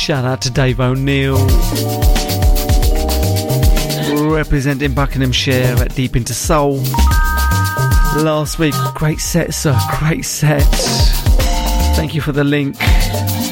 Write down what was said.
Shout out to Dave O'Neill, representing Buckinghamshire at Deep Into Soul. Last week, great set, sir, great set. Thank you for the link.